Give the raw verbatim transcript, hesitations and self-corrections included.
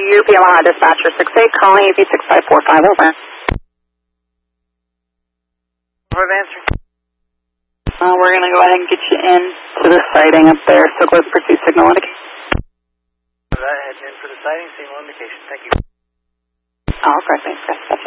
U P Omaha Dispatcher six eight, calling A V six five four five, over. Over, answer. Uh, we're going to go ahead and get you in to the sighting up there, so go with pursuit signal indication. Heading in for the sighting, signal indication. Thank you. Oh, okay, thanks, guys.